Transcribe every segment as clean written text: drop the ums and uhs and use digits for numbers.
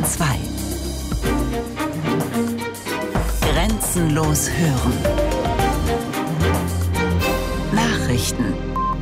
Bayern 2. Grenzenlos hören. Nachrichten.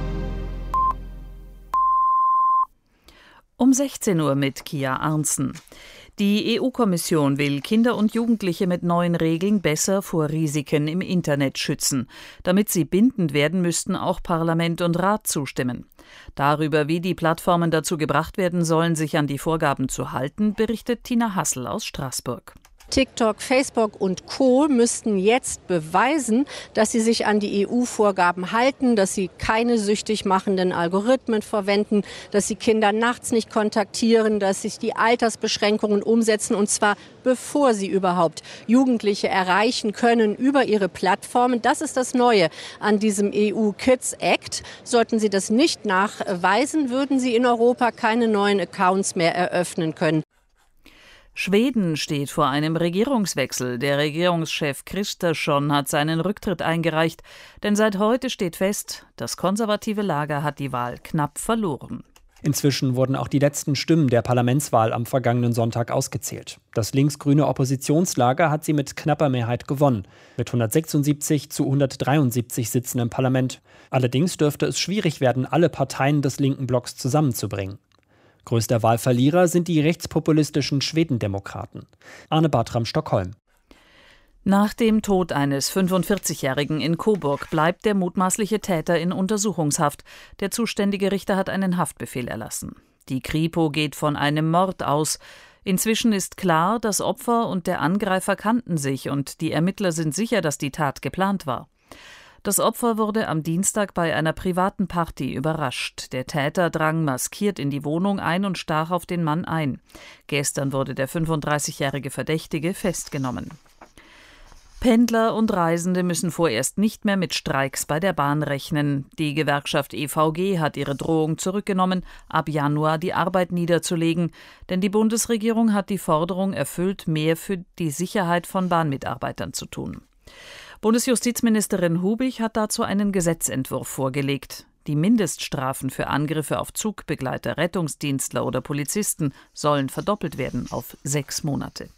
Um 16 Uhr mit Kia Arntzen. Die EU-Kommission will Kinder und Jugendliche mit neuen Regeln besser vor Risiken im Internet schützen. Damit sie bindend werden, müssten auch Parlament und Rat zustimmen. Darüber, wie die Plattformen dazu gebracht werden sollen, sich an die Vorgaben zu halten, berichtet Tina Hassel aus Straßburg. TikTok, Facebook und Co. müssten jetzt beweisen, dass sie sich an die EU-Vorgaben halten, dass sie keine süchtig machenden Algorithmen verwenden, dass sie Kinder nachts nicht kontaktieren, dass sich die Altersbeschränkungen umsetzen, und zwar bevor sie überhaupt Jugendliche erreichen können über ihre Plattformen. Das ist das Neue an diesem EU-Kids-Act. Sollten sie das nicht nachweisen, würden sie in Europa keine neuen Accounts mehr eröffnen können. Schweden steht vor einem Regierungswechsel. Der Regierungschef Kristersson hat seinen Rücktritt eingereicht, denn seit heute steht fest, das konservative Lager hat die Wahl knapp verloren. Inzwischen wurden auch die letzten Stimmen der Parlamentswahl am vergangenen Sonntag ausgezählt. Das linksgrüne Oppositionslager hat sie mit knapper Mehrheit gewonnen, mit 176 zu 173 Sitzen im Parlament. Allerdings dürfte es schwierig werden, alle Parteien des linken Blocks zusammenzubringen. Größter Wahlverlierer sind die rechtspopulistischen Schwedendemokraten. Arne Bartram, Stockholm. Nach dem Tod eines 45-Jährigen in Coburg bleibt der mutmaßliche Täter in Untersuchungshaft. Der zuständige Richter hat einen Haftbefehl erlassen. Die Kripo geht von einem Mord aus. Inzwischen ist klar, das Opfer und der Angreifer kannten sich und die Ermittler sind sicher, dass die Tat geplant war. Das Opfer wurde am Dienstag bei einer privaten Party überrascht. Der Täter drang maskiert in die Wohnung ein und stach auf den Mann ein. Gestern wurde der 35-jährige Verdächtige festgenommen. Pendler und Reisende müssen vorerst nicht mehr mit Streiks bei der Bahn rechnen. Die Gewerkschaft EVG hat ihre Drohung zurückgenommen, ab Januar die Arbeit niederzulegen. Denn die Bundesregierung hat die Forderung erfüllt, mehr für die Sicherheit von Bahnmitarbeitern zu tun. Bundesjustizministerin Hubich hat dazu einen Gesetzentwurf vorgelegt. Die Mindeststrafen für Angriffe auf Zugbegleiter, Rettungsdienstler oder Polizisten sollen verdoppelt werden auf 6 Monate.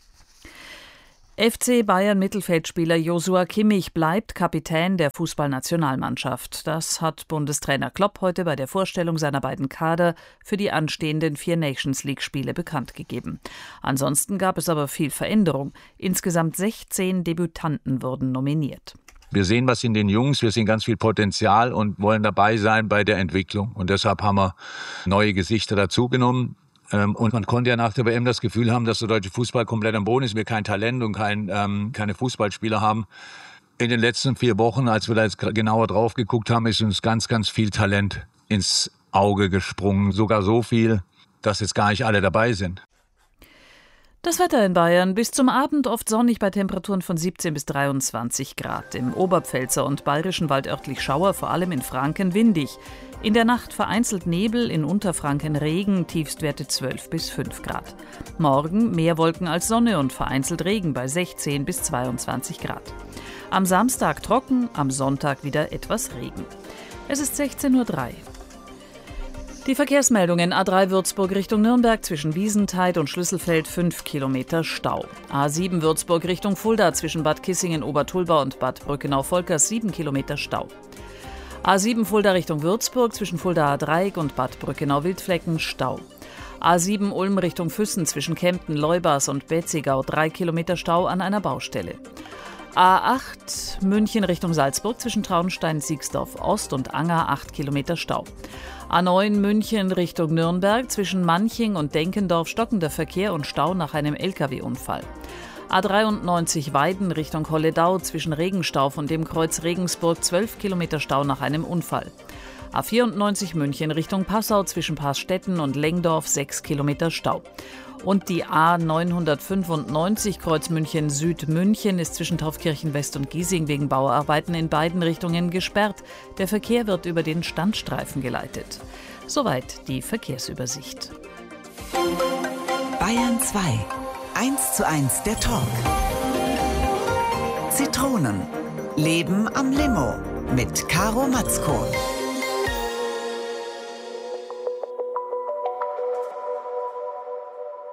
FC Bayern Mittelfeldspieler Joshua Kimmich bleibt Kapitän der Fußballnationalmannschaft. Das hat Bundestrainer Klopp heute bei der Vorstellung seiner beiden Kader für die anstehenden 4 Nations-League-Spiele bekannt gegeben. Ansonsten gab es aber viel Veränderung. Insgesamt 16 Debütanten wurden nominiert. Wir sehen was in den Jungs, wir sehen ganz viel Potenzial und wollen dabei sein bei der Entwicklung. Und deshalb haben wir neue Gesichter dazugenommen. Und man konnte ja nach der WM das Gefühl haben, dass der deutsche Fußball komplett am Boden ist, wir kein Talent und keine Fußballspieler haben. In den letzten 4 Wochen, als wir da jetzt genauer drauf geguckt haben, ist uns ganz, ganz viel Talent ins Auge gesprungen. Sogar so viel, dass jetzt gar nicht alle dabei sind. Das Wetter in Bayern: bis zum Abend oft sonnig bei Temperaturen von 17 bis 23 Grad. Im Oberpfälzer und Bayerischen Wald örtlich Schauer, vor allem in Franken windig. In der Nacht vereinzelt Nebel, in Unterfranken Regen, Tiefstwerte 12 bis 5 Grad. Morgen mehr Wolken als Sonne und vereinzelt Regen bei 16 bis 22 Grad. Am Samstag trocken, am Sonntag wieder etwas Regen. Es ist 16:03 Uhr. Die Verkehrsmeldungen: A3 Würzburg Richtung Nürnberg zwischen Wiesentheit und Schlüsselfeld 5 Kilometer Stau. A7 Würzburg Richtung Fulda zwischen Bad Kissingen-Obertulba und Bad Brückenau-Volkers 7 Kilometer Stau. A7 Fulda Richtung Würzburg zwischen Fuldaer Dreieck und Bad Brückenau-Wildflecken Stau. A7 Ulm Richtung Füssen zwischen Kempten, Leubas und Betzigau 3 Kilometer Stau an einer Baustelle. A8 München Richtung Salzburg zwischen Traunstein, Siegsdorf Ost und Anger 8 Kilometer Stau. A9 München Richtung Nürnberg zwischen Manching und Denkendorf stockender Verkehr und Stau nach einem Lkw-Unfall. A93 Weiden Richtung Holledau zwischen Regenstauf und dem Kreuz Regensburg 12 Kilometer Stau nach einem Unfall. A94 München Richtung Passau zwischen Paasstetten und Lengdorf 6 Kilometer Stau. Und die A995 Kreuz München Süd München ist zwischen Taufkirchen West und Giesing wegen Bauarbeiten in beiden Richtungen gesperrt. Der Verkehr wird über den Standstreifen geleitet. Soweit die Verkehrsübersicht. Bayern 2. 1:1 der Talk. Zitronen. Leben am Limo mit Caro Matzko.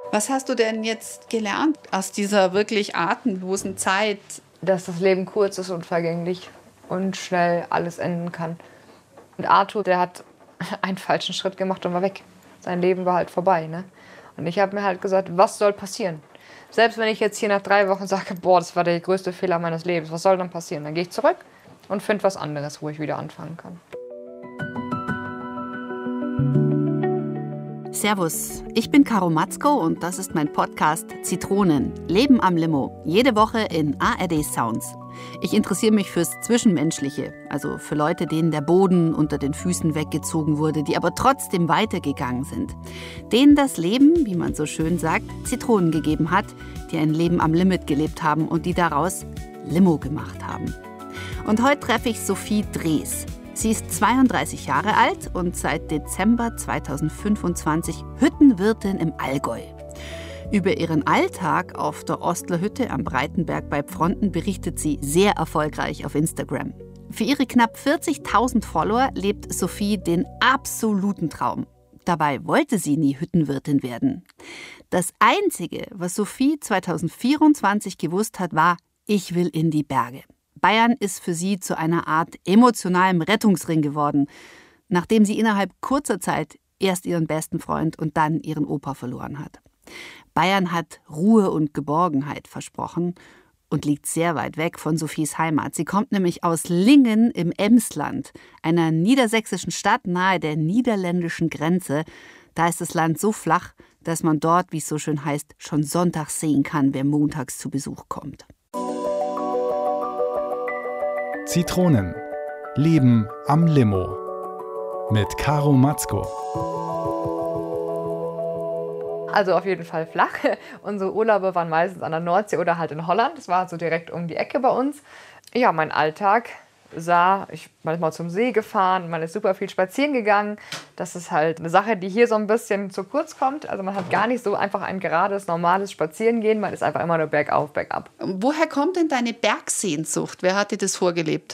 Was hast du denn jetzt gelernt aus dieser wirklich atemlosen Zeit? Dass das Leben kurz ist und vergänglich und schnell alles enden kann. Und Arthur, der hat einen falschen Schritt gemacht und war weg. Sein Leben war halt vorbei, ne? Und ich habe mir halt gesagt, was soll passieren? Selbst wenn ich jetzt hier nach 3 Wochen sage, boah, das war der größte Fehler meines Lebens, was soll dann passieren? Dann gehe ich zurück und finde was anderes, wo ich wieder anfangen kann. Servus, ich bin Caro Matzko und das ist mein Podcast Zitronen, Leben am Limo, jede Woche in ARD Sounds. Ich interessiere mich fürs Zwischenmenschliche, also für Leute, denen der Boden unter den Füßen weggezogen wurde, die aber trotzdem weitergegangen sind. Denen das Leben, wie man so schön sagt, Zitronen gegeben hat, die ein Leben am Limit gelebt haben und die daraus Limo gemacht haben. Und heute treffe ich Sophie Drees. Sie ist 32 Jahre alt und seit Dezember 2025 Hüttenwirtin im Allgäu. Über ihren Alltag auf der Ostler Hütte am Breitenberg bei Pfronten berichtet sie sehr erfolgreich auf Instagram. Für ihre knapp 40.000 Follower lebt Sophie den absoluten Traum. Dabei wollte sie nie Hüttenwirtin werden. Das Einzige, was Sophie 2024 gewusst hat, war, ich will in die Berge. Bayern ist für sie zu einer Art emotionalem Rettungsring geworden, nachdem sie innerhalb kurzer Zeit erst ihren besten Freund und dann ihren Opa verloren hat. Bayern hat Ruhe und Geborgenheit versprochen und liegt sehr weit weg von Sophies Heimat. Sie kommt nämlich aus Lingen im Emsland, einer niedersächsischen Stadt nahe der niederländischen Grenze. Da ist das Land so flach, dass man dort, wie es so schön heißt, schon sonntags sehen kann, wer montags zu Besuch kommt. Zitronen. Leben am Limo. Mit Caro Matzko. Also auf jeden Fall flach. Unsere Urlaube waren meistens an der Nordsee oder halt in Holland. Das war so direkt um die Ecke bei uns. Ja, mein Alltag ich bin mal zum See gefahren, man ist super viel spazieren gegangen. Das ist halt eine Sache, die hier so ein bisschen zu kurz kommt. Also man hat gar nicht so einfach ein gerades, normales Spazierengehen. Man ist einfach immer nur bergauf, bergab. Woher kommt denn deine Bergsehnsucht? Wer hat dir das vorgelebt?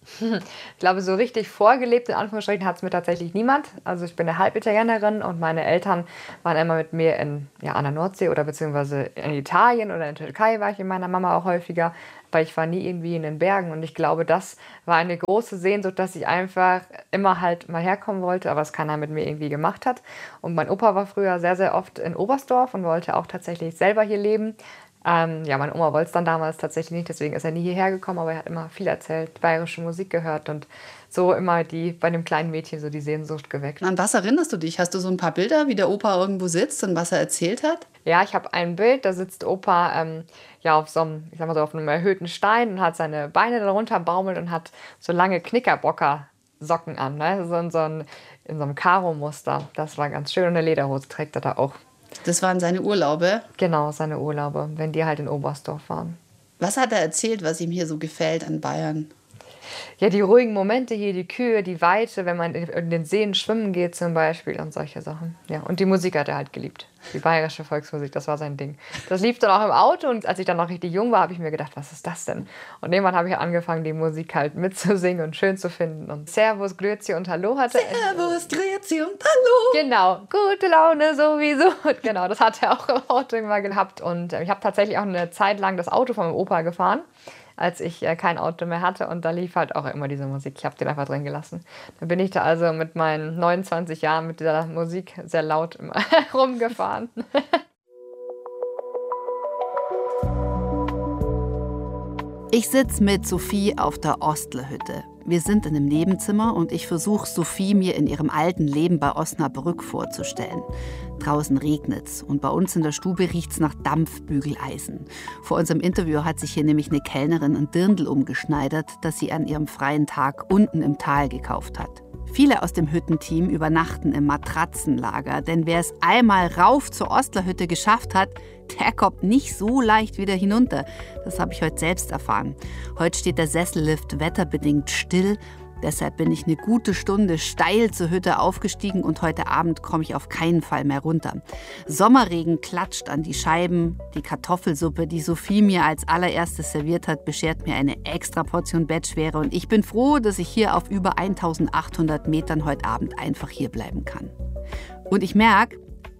Ich glaube, so richtig vorgelebt, in Anführungsstrichen, hat es mir tatsächlich niemand. Also ich bin eine Halbitalienerin und meine Eltern waren immer mit mir an der Nordsee oder beziehungsweise in Italien oder in der Türkei war ich mit meiner Mama auch häufiger, weil ich war nie irgendwie in den Bergen und ich glaube, das war eine große Sehnsucht, dass ich einfach immer halt mal herkommen wollte, aber es keiner mit mir irgendwie gemacht hat. Und mein Opa war früher sehr, sehr oft in Oberstdorf und wollte auch tatsächlich selber hier leben. Meine Oma wollte es dann damals tatsächlich nicht, deswegen ist er nie hierher gekommen, aber er hat immer viel erzählt, bayerische Musik gehört und so immer bei dem kleinen Mädchen so die Sehnsucht geweckt. An was erinnerst du dich? Hast du so ein paar Bilder, wie der Opa irgendwo sitzt und was er erzählt hat? Ja, ich habe ein Bild, da sitzt Opa auf so einem, auf einem erhöhten Stein und hat seine Beine darunter baumelt und hat so lange Knickerbocker-Socken an, ne? In so einem Karo-Muster. Das war ganz schön und eine Lederhose trägt er da auch. Das waren seine Urlaube? Genau, seine Urlaube, wenn die halt in Oberstdorf waren. Was hat er erzählt, was ihm hier so gefällt an Bayern? Ja, die ruhigen Momente hier, die Kühe, die Weite, wenn man in den Seen schwimmen geht zum Beispiel und solche Sachen. Ja, und die Musik hat er halt geliebt. Die bayerische Volksmusik, das war sein Ding. Das lief dann auch im Auto und als ich dann noch richtig jung war, habe ich mir gedacht, was ist das denn? Und irgendwann habe ich angefangen, die Musik halt mitzusingen und schön zu finden. Und Servus, Grüezi und Hallo hatte Servus, Grüezi und Hallo. Genau, gute Laune sowieso. Genau, das hat er auch im Auto irgendwann gehabt. Und ich habe tatsächlich auch eine Zeit lang das Auto von meinem Opa gefahren, als ich kein Auto mehr hatte. Und da lief halt auch immer diese Musik. Ich habe den einfach drin gelassen. Dann bin ich da also mit meinen 29 Jahren mit dieser Musik sehr laut rumgefahren. Ich sitze mit Sophie auf der Ostler Hütte. Wir sind in einem Nebenzimmer und ich versuche, Sophie mir in ihrem alten Leben bei Osnabrück vorzustellen. Draußen regnet's und bei uns in der Stube riecht's nach Dampfbügeleisen. Vor unserem Interview hat sich hier nämlich eine Kellnerin ein Dirndl umgeschneidert, das sie an ihrem freien Tag unten im Tal gekauft hat. Viele aus dem Hüttenteam übernachten im Matratzenlager, denn wer es einmal rauf zur Ostlerhütte geschafft hat, der kommt nicht so leicht wieder hinunter. Das habe ich heute selbst erfahren. Heute steht der Sessellift wetterbedingt still. Deshalb bin ich eine gute Stunde steil zur Hütte aufgestiegen und heute Abend komme ich auf keinen Fall mehr runter. Sommerregen klatscht an die Scheiben. Die Kartoffelsuppe, die Sophie mir als allererstes serviert hat, beschert mir eine extra Portion Bettschwere. Und ich bin froh, dass ich hier auf über 1800 Metern heute Abend einfach hier bleiben kann. Und ich merke,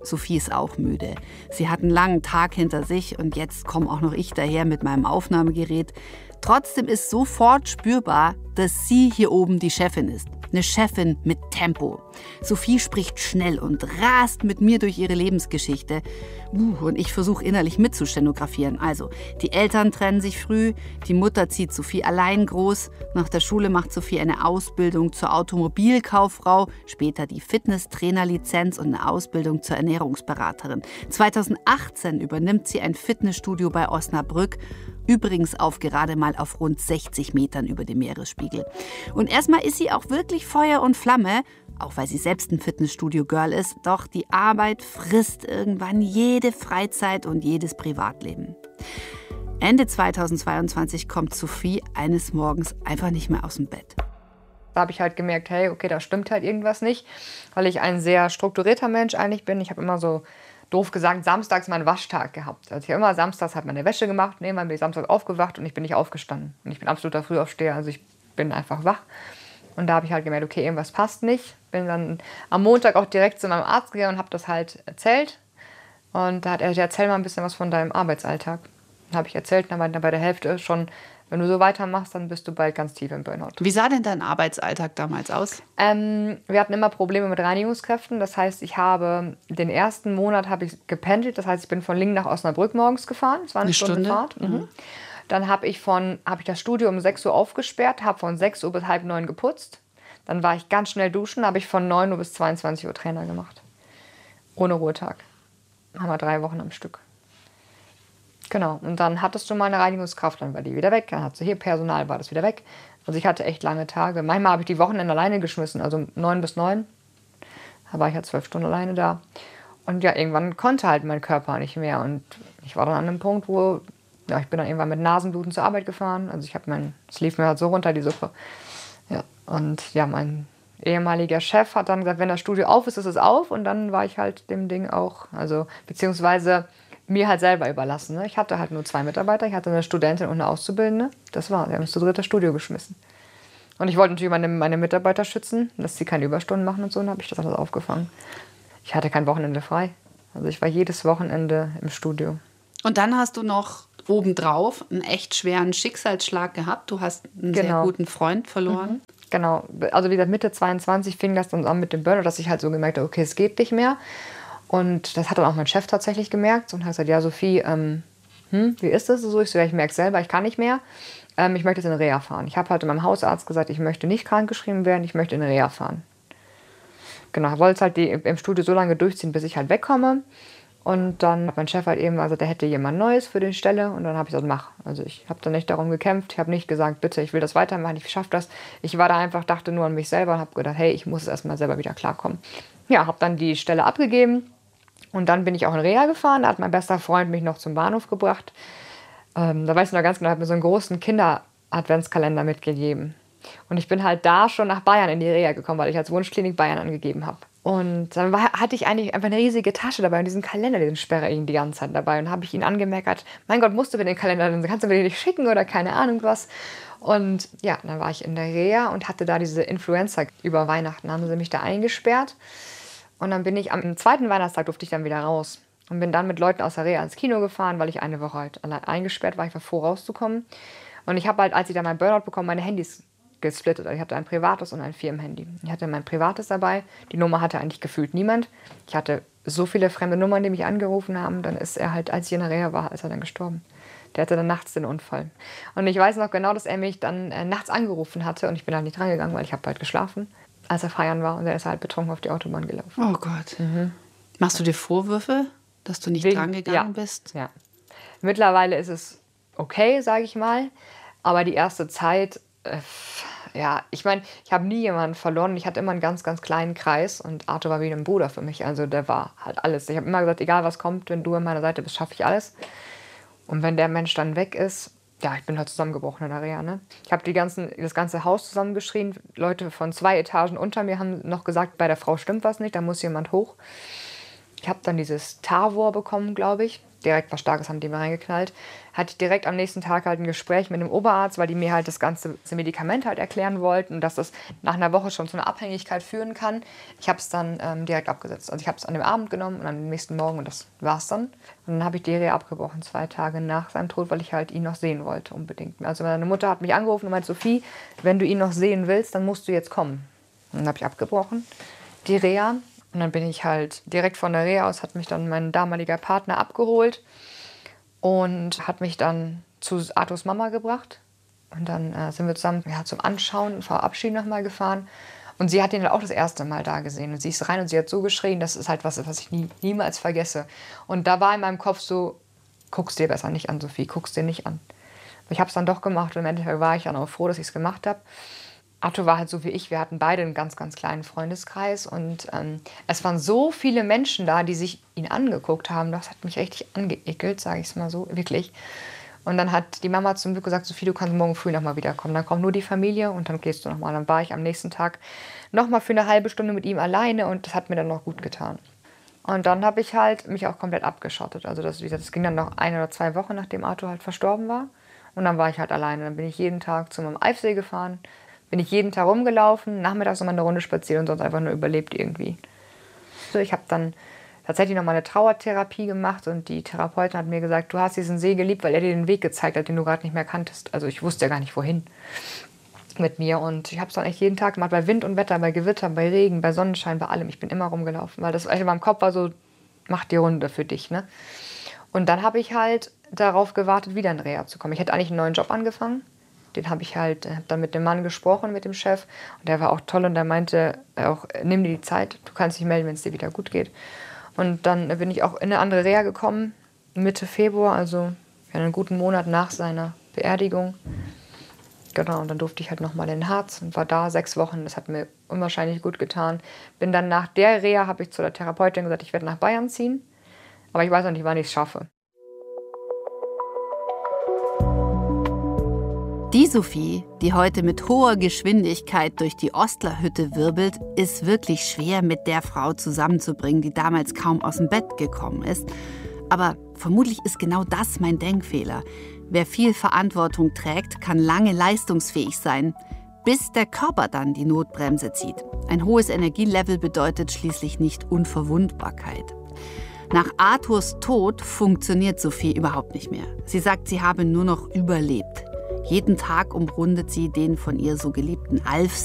Sophie ist auch müde. Sie hat einen langen Tag hinter sich und jetzt komme auch noch ich daher mit meinem Aufnahmegerät. Trotzdem ist sofort spürbar, dass sie hier oben die Chefin ist. Eine Chefin mit Tempo. Sophie spricht schnell und rast mit mir durch ihre Lebensgeschichte. Und ich versuche innerlich mitzustenografieren. Also, die Eltern trennen sich früh, die Mutter zieht Sophie allein groß. Nach der Schule macht Sophie eine Ausbildung zur Automobilkauffrau, später die Fitnesstrainerlizenz und eine Ausbildung zur Ernährungsberaterin. 2018 übernimmt sie ein Fitnessstudio bei Osnabrück. Übrigens gerade mal auf rund 60 Metern über dem Meeresspiegel. Und erstmal ist sie auch wirklich Feuer und Flamme, auch weil sie selbst ein Fitnessstudio-Girl ist. Doch die Arbeit frisst irgendwann jede Freizeit und jedes Privatleben. Ende 2022 kommt Sophie eines Morgens einfach nicht mehr aus dem Bett. Da habe ich halt gemerkt, hey, okay, da stimmt halt irgendwas nicht, weil ich ein sehr strukturierter Mensch eigentlich bin. Ich habe immer so, doof gesagt, samstags meinen Waschtag gehabt. Also ich habe immer samstags halt meine Wäsche gemacht, dann bin ich samstags aufgewacht und ich bin nicht aufgestanden. Und ich bin absoluter Frühaufsteher, also ich bin einfach wach. Und da habe ich halt gemerkt, okay, irgendwas passt nicht. Bin dann am Montag auch direkt zu meinem Arzt gegangen und habe das halt erzählt. Und da hat er gesagt, erzähl mal ein bisschen was von deinem Arbeitsalltag. Dann habe ich erzählt, dann war bei der Hälfte schon, wenn du so weitermachst, dann bist du bald ganz tief im Burnout. Wie sah denn dein Arbeitsalltag damals aus? Wir hatten immer Probleme mit Reinigungskräften. Das heißt, den ersten Monat habe ich gependelt. Das heißt, ich bin von Lingen nach Osnabrück morgens gefahren. Das war eine Stunde Fahrt. Mhm. Dann habe ich das Studio um 6 Uhr aufgesperrt, habe von 6 Uhr bis 8:30 geputzt. Dann war ich ganz schnell duschen, habe ich von 9 Uhr bis 22 Uhr Trainer gemacht. Ohne Ruhetag. Haben wir 3 Wochen am Stück. Genau, und dann hattest du mal eine Reinigungskraft, dann war die wieder weg. Dann hattest du hier Personal, war das wieder weg. Also ich hatte echt lange Tage. Manchmal habe ich die Wochenende alleine geschmissen, also 9 bis 9. Da war ich ja 12 Stunden alleine da. Und ja, irgendwann konnte halt mein Körper nicht mehr. Und ich war dann an einem Punkt, wo, ja, ich bin dann irgendwann mit Nasenbluten zur Arbeit gefahren. Also es lief mir halt so runter, die Suppe. Ja, und ja, mein ehemaliger Chef hat dann gesagt, wenn das Studio auf ist, ist es auf. Und dann war ich halt dem Ding auch, also beziehungsweise mir halt selber überlassen. Ne? Ich hatte halt nur 2 Mitarbeiter, ich hatte eine Studentin und eine Auszubildende. Das war, wir haben uns zu dritt das Studio geschmissen. Und ich wollte natürlich meine Mitarbeiter schützen, dass sie keine Überstunden machen und so, und dann habe ich das alles aufgefangen. Ich hatte kein Wochenende frei. Also ich war jedes Wochenende im Studio. Und dann hast du noch obendrauf einen echt schweren Schicksalsschlag gehabt. Du hast einen sehr guten Freund verloren. Mhm. Genau, also wie gesagt, Mitte 22 fing das dann an mit dem Burnout, dass ich halt so gemerkt habe, okay, es geht nicht mehr. Und das hat dann auch mein Chef tatsächlich gemerkt und hat gesagt, ja Sophie, wie ist das so? Ich so, ja, ich merke es selber, ich kann nicht mehr. Ich möchte jetzt in eine Reha fahren. Ich habe halt meinem Hausarzt gesagt, ich möchte nicht krankgeschrieben werden, ich möchte in eine Reha fahren. Genau, ich wollte es halt im Studio so lange durchziehen, bis ich halt wegkomme. Und dann hat mein Chef halt eben, also der hätte jemand Neues für die Stelle, und dann habe ich gesagt, mach. Also ich habe da nicht darum gekämpft, ich habe nicht gesagt, bitte, ich will das weitermachen, ich schaffe das. Ich war da einfach, dachte nur an mich selber und habe gedacht, hey, ich muss erstmal selber wieder klarkommen. Ja, habe dann die Stelle abgegeben. Und dann bin ich auch in Reha gefahren, da hat mein bester Freund mich noch zum Bahnhof gebracht. Da weiß ich noch ganz genau, er hat mir so einen großen Kinder-Adventskalender mitgegeben. Und ich bin halt da schon nach Bayern in die Reha gekommen, weil ich als Wunschklinik Bayern angegeben habe. Und dann hatte ich eigentlich einfach eine riesige Tasche dabei und diesen Kalender, den sperre ich ihn die ganze Zeit dabei. Und habe ich ihn angemerkt, mein Gott, musst du mir den Kalender, kannst du mir den nicht schicken oder keine Ahnung was. Und ja, dann war ich in der Reha und hatte da diese Influenza. Über Weihnachten haben sie mich da eingesperrt. Und dann bin ich am 2. Weihnachtstag durfte ich dann wieder raus. Und bin dann mit Leuten aus der Reha ins Kino gefahren, weil ich eine Woche halt eingesperrt war. Ich war froh, rauszukommen. Und ich habe halt, als ich dann mein Burnout bekommen, meine Handys gesplittet. Ich hatte ein privates und ein Firmenhandy. Ich hatte mein privates dabei. Die Nummer hatte eigentlich gefühlt niemand. Ich hatte so viele fremde Nummern, die mich angerufen haben. Dann ist er halt, als ich in der Reha war, ist er dann gestorben. Der hatte dann nachts den Unfall. Und ich weiß noch genau, dass er mich dann nachts angerufen hatte. Und ich bin halt nicht rangegangen, weil ich habe halt geschlafen, als er feiern war. Und er ist halt betrunken auf die Autobahn gelaufen. Oh Gott. Mhm. Machst du dir Vorwürfe, dass du nicht drangegangen bist? Ja. Mittlerweile ist es okay, sage ich mal. Aber die erste Zeit, ich meine, ich habe nie jemanden verloren. Ich hatte immer einen ganz, ganz kleinen Kreis. Und Arthur war wie ein Bruder für mich. Also der war halt alles. Ich habe immer gesagt, egal was kommt, wenn du an meiner Seite bist, schaffe ich alles. Und wenn der Mensch dann weg ist, ja, ich bin halt zusammengebrochen in der Reha. Ne? Ich habe das ganze Haus zusammengeschrien. Leute von 2 Etagen unter mir haben noch gesagt, bei der Frau stimmt was nicht, da muss jemand hoch. Ich habe dann dieses Tavor bekommen, glaube ich. direkt was Starkes haben die mir reingeknallt. Hatte ich direkt am nächsten Tag halt ein Gespräch mit dem Oberarzt, weil die mir halt das ganze Medikament halt erklären wollten und dass das nach einer Woche schon zu einer Abhängigkeit führen kann. Ich habe es dann direkt abgesetzt. Also ich habe es an dem Abend genommen und am nächsten Morgen und das war's dann. Und dann habe ich die Reha abgebrochen, 2 Tage nach seinem Tod, weil ich halt ihn noch sehen wollte unbedingt. Also meine Mutter hat mich angerufen und meinte, Sophie, wenn du ihn noch sehen willst, dann musst du jetzt kommen. Und dann habe ich abgebrochen, die Reha. Und dann bin ich halt direkt von der Reha aus, hat mich dann mein damaliger Partner abgeholt und hat mich dann zu Arthurs Mama gebracht. Und dann sind wir zusammen zum Anschauen und Verabschieden nochmal gefahren. Und sie hat ihn halt auch das erste Mal da gesehen. Und sie ist rein und sie hat so geschrien, das ist halt was ich niemals vergesse. Und da war in meinem Kopf so, guck's dir besser nicht an, Sophie, guck's dir nicht an. Ich habe es dann doch gemacht und im Endeffekt war ich dann auch froh, dass ich es gemacht habe. Arthur war halt so wie ich, wir hatten beide einen ganz, ganz kleinen Freundeskreis und es waren so viele Menschen da, die sich ihn angeguckt haben. Das hat mich richtig angeekelt, sage ich es mal so, wirklich. Und dann hat die Mama zum Glück gesagt, Sophie, du kannst morgen früh nochmal wiederkommen. Dann kommt nur die Familie und dann gehst du nochmal. Dann war ich am nächsten Tag nochmal für eine halbe Stunde mit ihm alleine und das hat mir dann noch gut getan. Und dann habe ich halt mich auch komplett abgeschottet. Also das ging dann noch 1 oder 2 Wochen, nachdem Arthur halt verstorben war. Und dann war ich halt alleine. Dann bin ich jeden Tag zu meinem Eifsee gefahren. Bin ich jeden Tag rumgelaufen, nachmittags nochmal eine Runde spazieren und sonst einfach nur überlebt irgendwie. So, ich habe dann tatsächlich nochmal eine Trauertherapie gemacht und die Therapeutin hat mir gesagt, du hast diesen See geliebt, weil er dir den Weg gezeigt hat, den du gerade nicht mehr kanntest. Also ich wusste ja gar nicht, wohin mit mir. Und ich habe es dann echt jeden Tag gemacht, bei Wind und Wetter, bei Gewitter, bei Regen, bei Sonnenschein, bei allem. Ich bin immer rumgelaufen, weil das in meinem Kopf war so, mach die Runde für dich, ne? Und dann habe ich halt darauf gewartet, wieder in Reha zu kommen. Ich hätte eigentlich einen neuen Job angefangen. Den habe dann mit dem Mann gesprochen, mit dem Chef. Und der war auch toll und der meinte auch, nimm dir die Zeit, du kannst dich melden, wenn es dir wieder gut geht. Und dann bin ich auch in eine andere Reha gekommen, Mitte Februar, also einen guten Monat nach seiner Beerdigung. Genau, und dann durfte ich halt nochmal in den Harz und war da 6 Wochen. Das hat mir unwahrscheinlich gut getan. Bin dann nach der Reha, habe ich zu der Therapeutin gesagt, ich werde nach Bayern ziehen. Aber ich weiß noch nicht, wann ich es schaffe. Die Sophie, die heute mit hoher Geschwindigkeit durch die Ostlerhütte wirbelt, ist wirklich schwer mit der Frau zusammenzubringen, die damals kaum aus dem Bett gekommen ist. Aber vermutlich ist genau das mein Denkfehler. Wer viel Verantwortung trägt, kann lange leistungsfähig sein, bis der Körper dann die Notbremse zieht. Ein hohes Energielevel bedeutet schließlich nicht Unverwundbarkeit. Nach Arthurs Tod funktioniert Sophie überhaupt nicht mehr. Sie sagt, sie habe nur noch überlebt. Jeden Tag umrundet sie den von ihr so geliebten Alfsee.